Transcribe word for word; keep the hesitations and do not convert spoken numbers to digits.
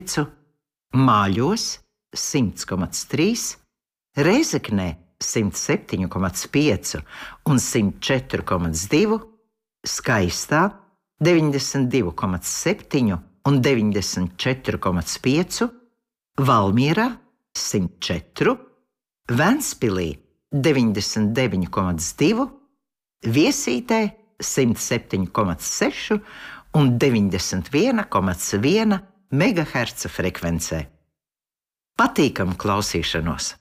Māļos simt komats trīs, Rēzeknē simt septiņi komats pieci un simt četri komats divi, Skaistā deviņdesmit divi komats septiņi un deviņdesmit četri komats pieci, Valmierā simt četri, Ventspilī deviņdesmit deviņi komats divi, Viesītē simt septiņi komats seši un deviņdesmit viens komats viens megaherca frekvencē. Patīkamu klausīšanos!